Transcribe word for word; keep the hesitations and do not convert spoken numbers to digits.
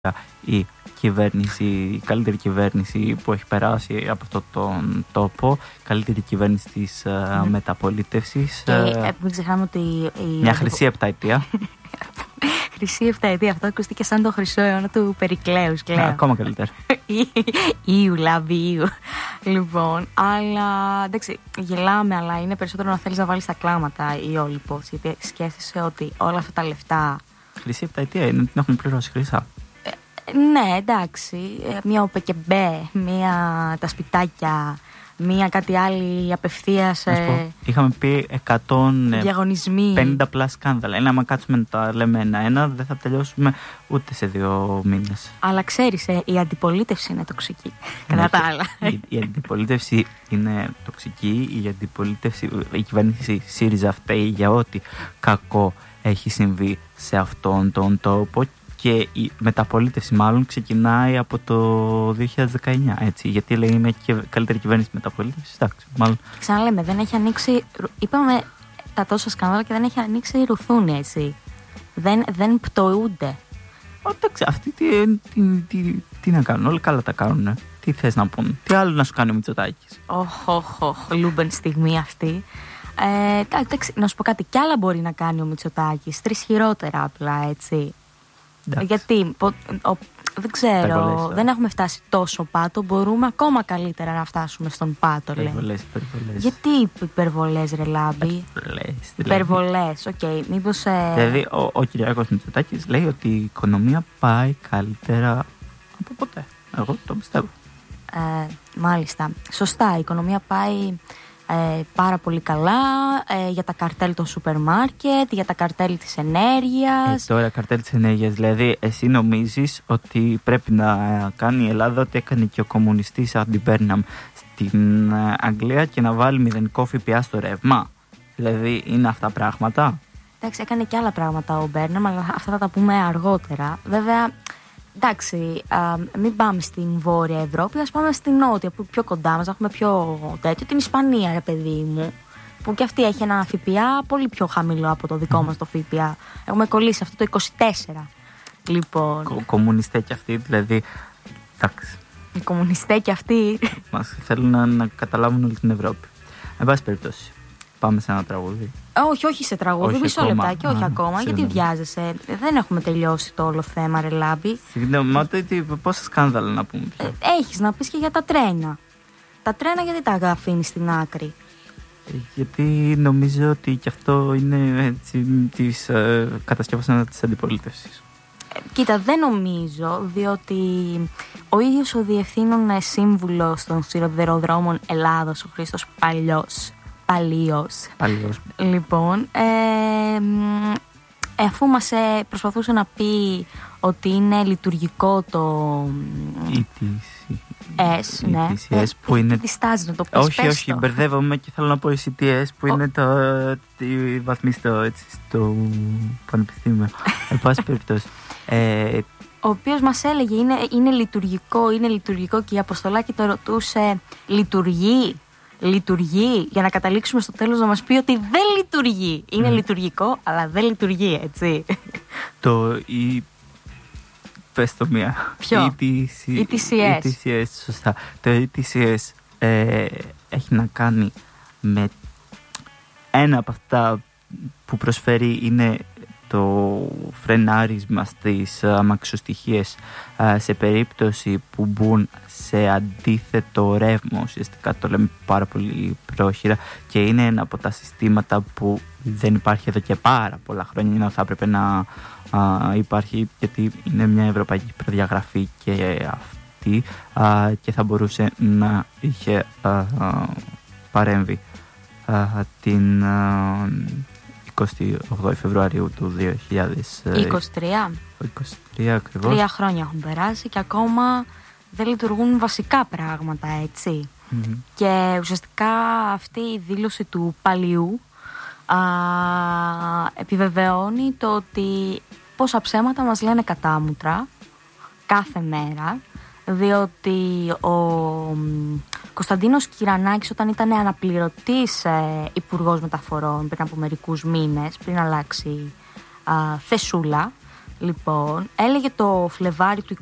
η κυβέρνηση, η καλύτερη κυβέρνηση που έχει περάσει από αυτόν τον τόπο, καλύτερη κυβέρνηση της mm. μεταπολίτευσης. Και ε, μην ξεχνάμε ότι... Η... Μια χρυσή επταετία. Χρυσή επταετία, αυτό ακούστηκε σαν το χρυσό αιώνα του Περικλέους. Ναι, ακόμα καλύτερα. Ήου, λάμπη, ήου. Λοιπόν, αλλά εντάξει, γελάμε, αλλά είναι περισσότερο να θέλεις να βάλεις τα κλάματα η όλη υπόθεση. Γιατί σκέφτεσαι ότι όλα αυτά τα λεφτά. Χρυσή επταετία είναι, την έχουν πληρώσει χρυσά. Ε, ναι, εντάξει. Μία ΟΠΕΚΕΜΠΕ, μία τα σπιτάκια, μία κάτι άλλη απευθείας. Ε, είχαμε πει εκατόν πενήντα πλάς σκάνδαλα. Είναι άμα κάτσουμε να τα λέμε ένα-ένα, δεν θα τελειώσουμε ούτε σε δύο μήνες. Αλλά ξέρεις, ε, η αντιπολίτευση είναι τοξική. Κατά τα άλλα. Η, η αντιπολίτευση είναι τοξική. Η αντιπολίτευση, η κυβέρνηση ΣΥΡΙΖΑ φταίει για ό,τι κακό έχει συμβεί σε αυτόν τον τόπο. Και η μεταπολίτευση μάλλον ξεκινάει από το δύο χιλιάδες δεκαεννιά, έτσι, γιατί λέει είναι και καλύτερη κυβέρνηση μεταπολίτευσης, εντάξει, μάλλον. Ξαναλέμε, δεν έχει ανοίξει, είπαμε τα τόσα σκανδάλα και δεν έχει ανοίξει ρουθούνι, έτσι. Δεν, δεν πτωούνται. Εντάξει, αυτοί τι, τι, τι, τι να κάνουν, όλοι καλά τα κάνουν, τι θες να πούν, τι άλλο να σου κάνει ο Μητσοτάκης. Οχ, οχ, οχ, λούμπεν στιγμή αυτή. Ε, εντάξει, να σου πω κάτι, κι άλλα μπορεί να κάνει ο Μητσοτάκης, τρεις χειρότερα απλά, έτσι. Εντάξει. Γιατί, ο, ο, δεν ξέρω, υπερβολές, δεν έχουμε φτάσει τόσο πάτο, μπορούμε ακόμα καλύτερα να φτάσουμε στον πάτο, λέει. Υπερβολές, υπερβολές. Γιατί υπερβολές, ρε Λάμπη? Υπερβολές. Υπερβολές, οκ, okay, μήπως... Ε... Δηλαδή, ο, ο Κυριάκος Μητσοτάκης λέει ότι η οικονομία πάει καλύτερα από ποτέ. Εγώ το πιστεύω. Ε, μάλιστα. Σωστά, η οικονομία πάει... Ε, πάρα πολύ καλά ε, για τα καρτέλ των σούπερ μάρκετ, για τα καρτέλ της ενέργειας. Ε, τώρα καρτέλ της ενέργειας, δηλαδή εσύ νομίζεις ότι πρέπει να κάνει η Ελλάδα ό,τι έκανε και ο κομμουνιστής Άντι Μπέρναμ στην Αγγλία και να βάλει μηδενικό ΦΠΑ στο ρεύμα? Δηλαδή είναι αυτά πράγματα? Εντάξει, έκανε και άλλα πράγματα ο Μπέρναμ, αλλά αυτά θα τα πούμε αργότερα. Βέβαια, εντάξει, α, μην πάμε στην Βόρεια Ευρώπη, ας πάμε στην Νότια, που πιο κοντά μας, έχουμε πιο τέτοιο, την Ισπανία, ρε παιδί μου, που και αυτή έχει ένα ΦΠΑ πολύ πιο χαμηλό από το δικό μας το ΦΠΑ. Έχουμε κολλήσει αυτό το είκοσι τέσσερα. Λοιπόν. Κο, κομμουνιστέ και αυτοί, δηλαδή, εντάξει. Οι κομμουνιστέ και αυτοί. Μας θέλουν να, να καταλάβουν όλη την Ευρώπη. Εν πάση περιπτώσει, πάμε σε ένα τραγούδι. Όχι, όχι σε τραγούδι, μισό λεπτάκι, όχι Α, ακόμα. Συγγνώμη. Γιατί βιάζεσαι, δεν έχουμε τελειώσει το όλο θέμα, ρε Λάμπη. Συγγνώμη, μα πόσα σκάνδαλα να πούμε πια. Ε, έχεις να πεις και για τα τρένα. Τα τρένα γιατί τα αφήνεις στην άκρη? Ε, γιατί νομίζω ότι και αυτό είναι έτσι της ε, κατασκευής της αντιπολίτευσης. Ε, κοίτα, δεν νομίζω, διότι ο ίδιος ο διευθύνων σύμβουλος των σιδηροδρόμων Ελλάδος, ο Χρήστος Παλιός, Παλίος. Παλίος. Λοιπόν, ε, ε, αφού μας ε, προσπαθούσε να πει ότι είναι λειτουργικό το ι τι σι ες, ναι. ι τι σι ες που είναι... Τι στάζει να το πεις? Όχι, όχι, μπερδεύομαι και θέλω να πω σι τι ες που είναι το βαθμίστο έτσι στο πανεπιστήμιο. Εν πάση περιπτώσει. Ε, ο οποίος μας έλεγε είναι, είναι λειτουργικό, είναι λειτουργικό και η Αποστολάκη το ρωτούσε, λειτουργεί? Λειτουργεί, για να καταλήξουμε στο τέλος να μας πει ότι δεν λειτουργεί. Είναι mm. λειτουργικό, αλλά δεν λειτουργεί, έτσι. Το η... πες το μία. Ποιο? ι τι σι... ι τι σι ες. ι τι σι ες, σωστά. Το ι τι σι ες ε, έχει να κάνει με ένα από αυτά που προσφέρει είναι το φρενάρισμα στις αμαξοστοιχίες σε περίπτωση που μπουν σε αντίθετο ρεύμα, ουσιαστικά το λέμε πάρα πολύ πρόχειρα, και είναι ένα από τα συστήματα που δεν υπάρχει εδώ και πάρα πολλά χρόνια, ενώ θα έπρεπε να α, υπάρχει, γιατί είναι μια ευρωπαϊκή προδιαγραφή και αυτή α, και θα μπορούσε να είχε α, α, παρέμβει α, την α, εικοστή όγδοη Φεβρουαρίου του δύο χιλιάδες είκοσι τρία. είκοσι τρία ακριβώς. Τρία χρόνια έχουν περάσει και ακόμα δεν λειτουργούν βασικά πράγματα, έτσι. Mm-hmm. Και ουσιαστικά αυτή η δήλωση του Παλιού α, επιβεβαιώνει το ότι πόσα ψέματα μας λένε κατάμουτρα κάθε μέρα, διότι ο Κωνσταντίνος Κυρανάκης, όταν ήταν αναπληρωτής ε, υπουργός μεταφορών πριν από μερικούς μήνες, πριν αλλάξει α, θεσούλα, λοιπόν έλεγε το Φλεβάρι του